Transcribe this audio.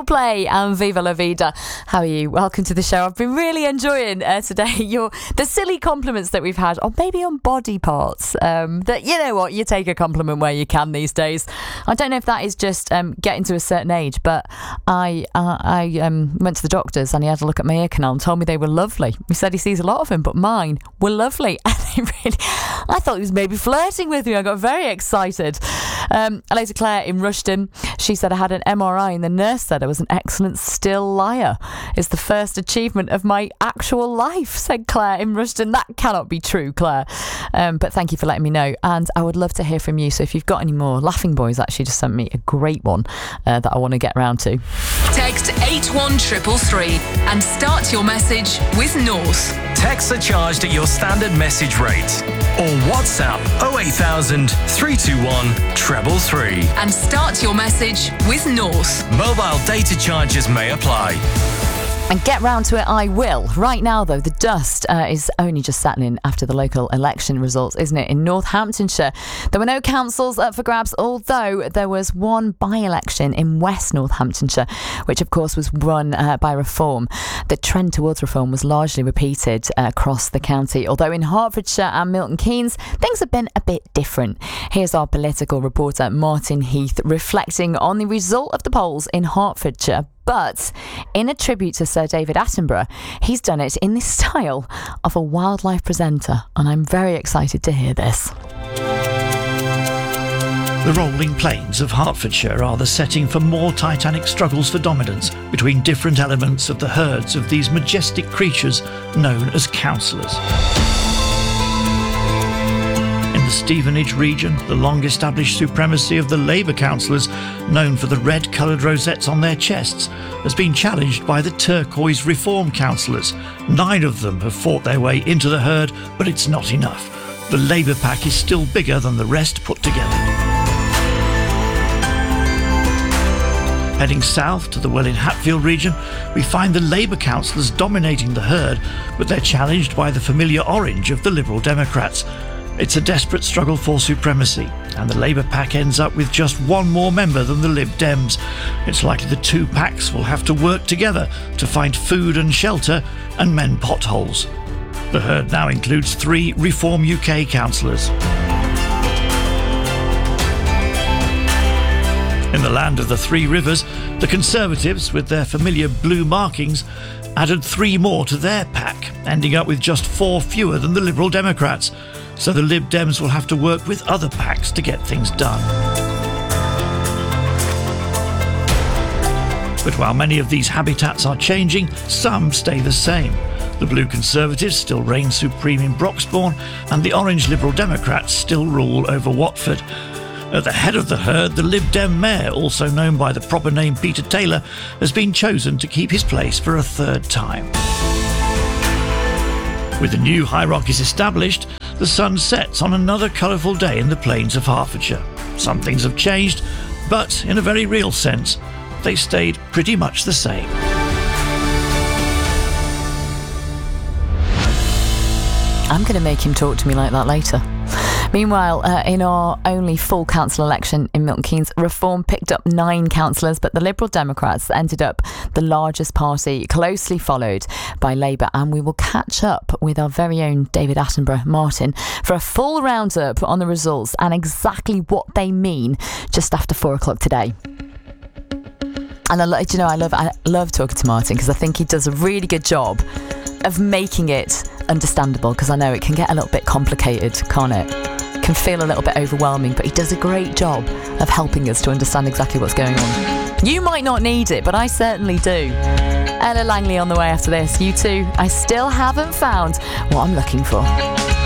Coldplay and Viva La Vida. How are you? Welcome to the show. I've been really enjoying today the silly compliments that we've had, or maybe on body parts. That, you know what, you take a compliment where you can these days. I don't know if that is just getting to a certain age, but I went to the doctors and he had a look at my ear canal and told me they were lovely. He said he sees a lot of them, but mine were lovely. And I thought he was maybe flirting with me. I got very excited. Hello to Claire in Rushden. She said I had an MRI and the nurse said I was an excellent still liar. It's the first achievement of my actual life, said Claire in Rushden. That cannot be true, Claire. But thank you for letting me know. And I would love to hear from you. So if you've got any more, Laughing Boys actually just sent me a great one that I want to get round to. Text 81333 and start your message with North. Texts are charged at your standard message rate. Or WhatsApp 08000 321 333. And start your message with North. Mobile data charges may apply. And get round to it I will. Right now, though, the dust is only just settling after the local election results, isn't it? In Northamptonshire, there were no councils up for grabs, although there was one by-election in West Northamptonshire, which, of course, was run by Reform. The trend towards Reform was largely repeated across the county, although in Hertfordshire and Milton Keynes, things have been a bit different. Here's our political reporter, Martin Heath, reflecting on the result of the polls in Hertfordshire. But in a tribute to Sir David Attenborough, he's done it in the style of a wildlife presenter. And I'm very excited to hear this. The rolling plains of Hertfordshire are the setting for more titanic struggles for dominance between different elements of the herds of these majestic creatures known as councillors. In the Stevenage region, the long-established supremacy of the Labour councillors, known for the red-coloured rosettes on their chests, has been challenged by the turquoise Reform councillors. 9 of them have fought their way into the herd, but it's not enough. The Labour pack is still bigger than the rest put together. Heading south to the Welwyn-Hatfield region, we find the Labour councillors dominating the herd, but they're challenged by the familiar orange of the Liberal Democrats. It's a desperate struggle for supremacy, and the Labour pack ends up with just one more member than the Lib Dems. It's likely the two packs will have to work together to find food and shelter and mend potholes. The herd now includes 3 Reform UK councillors. In the land of the Three Rivers, the Conservatives, with their familiar blue markings, added 3 more to their pack, ending up with just 4 fewer than the Liberal Democrats. So the Lib Dems will have to work with other packs to get things done. But while many of these habitats are changing, some stay the same. The Blue Conservatives still reign supreme in Broxbourne, and the Orange Liberal Democrats still rule over Watford. At the head of the herd, the Lib Dem mayor, also known by the proper name Peter Taylor, has been chosen to keep his place for a 3rd time. With the new hierarchies established, the sun sets on another colourful day in the plains of Hertfordshire. Some things have changed, but in a very real sense, they stayed pretty much the same. I'm going to make him talk to me like that later. Meanwhile, in our only full council election in Milton Keynes, Reform picked up 9 councillors, but the Liberal Democrats ended up the largest party, closely followed by Labour. And we will catch up with our very own David Attenborough, Martin, for a full roundup on the results and exactly what they mean just after 4 o'clock today. And I love talking to Martin because I think he does a really good job of making it understandable, because I know it can get a little bit complicated, can't it? It can feel a little bit overwhelming, but he does a great job of helping us to understand exactly what's going on. You might not need it, but I certainly do. Ella Langley on the way after this. You too, I still haven't found what I'm looking for.